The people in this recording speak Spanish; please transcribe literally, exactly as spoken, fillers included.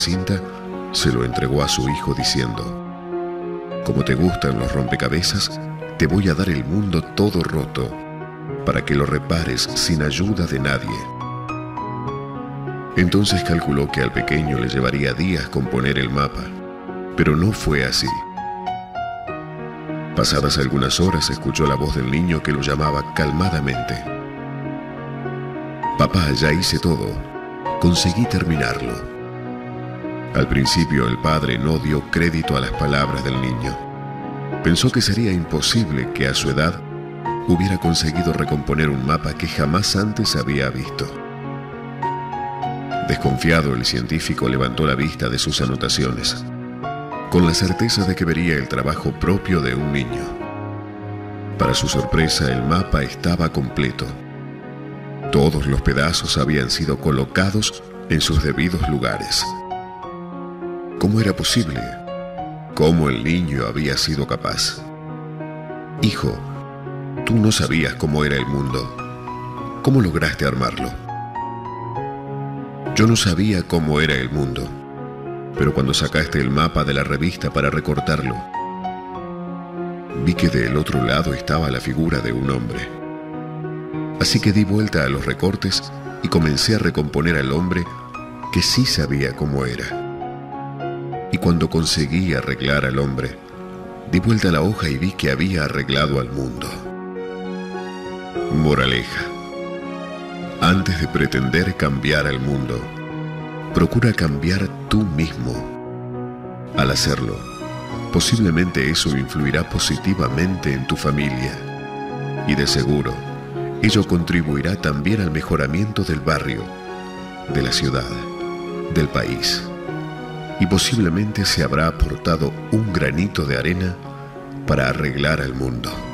cinta, se lo entregó a su hijo diciendo: como te gustan los rompecabezas, te voy a dar el mundo todo roto, para que lo repares sin ayuda de nadie. Entonces calculó que al pequeño le llevaría días componer el mapa, pero no fue así. Pasadas algunas horas escuchó la voz del niño que lo llamaba calmadamente. Papá, ya hice todo, conseguí terminarlo. Al principio el padre no dio crédito a las palabras del niño. Pensó que sería imposible que a su edad hubiera conseguido recomponer un mapa que jamás antes había visto. Desconfiado, el científico levantó la vista de sus anotaciones, con la certeza de que vería el trabajo propio de un niño. Para su sorpresa, el mapa estaba completo. Todos los pedazos habían sido colocados en sus debidos lugares. ¿Cómo era posible? ¿Cómo el niño había sido capaz? Hijo, tú no sabías cómo era el mundo. ¿Cómo lograste armarlo? Yo no sabía cómo era el mundo, pero cuando sacaste el mapa de la revista para recortarlo, vi que del otro lado estaba la figura de un hombre. Así que di vuelta a los recortes y comencé a recomponer al hombre que sí sabía cómo era. Y cuando conseguí arreglar al hombre, di vuelta a la hoja y vi que había arreglado al mundo. Moraleja: antes de pretender cambiar al mundo, procura cambiar tú mismo. Al hacerlo, posiblemente eso influirá positivamente en tu familia, y de seguro, ello contribuirá también al mejoramiento del barrio, de la ciudad, del país, y posiblemente se habrá aportado un granito de arena para arreglar al mundo.